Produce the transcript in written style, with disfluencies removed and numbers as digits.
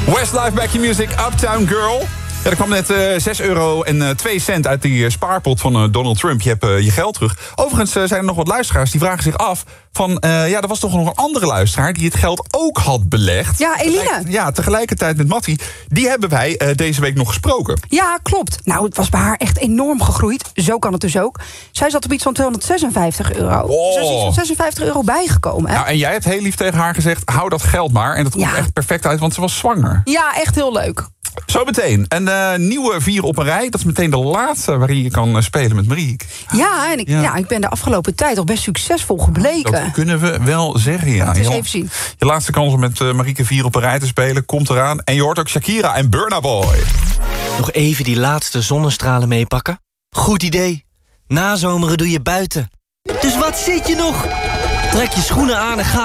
Westlife, Back Your Music, Uptown Girl. Ja, er kwam net €6,02 uit die spaarpot van Donald Trump. Je hebt je geld terug. Overigens zijn er nog wat luisteraars die vragen zich af van... er was toch nog een andere luisteraar die het geld ook had belegd. Ja, Eline. Tegelijkertijd met Mattie. Die hebben wij deze week nog gesproken. Ja, klopt. Nou, het was bij haar echt enorm gegroeid. Zo kan het dus ook. Zij zat op iets van €256. Oh. Dus er is iets van €56 bijgekomen. Hè? Nou, en jij hebt heel lief tegen haar gezegd... hou dat geld maar. En dat komt echt perfect uit, want ze was zwanger. Ja, echt heel leuk. Zo meteen. Een nieuwe 4 op een rij. Dat is meteen de laatste waarin je kan spelen met Marieke. Ja, en ik ben de afgelopen tijd al best succesvol gebleken. Dat kunnen we wel zeggen, ja. Laten we eens even zien. Je laatste kans om met Marieke 4 op een rij te spelen komt eraan. En je hoort ook Shakira en Burna Boy. Nog even die laatste zonnestralen meepakken? Goed idee. Nazomeren doe je buiten. Dus wat zit je nog? Trek je schoenen aan en ga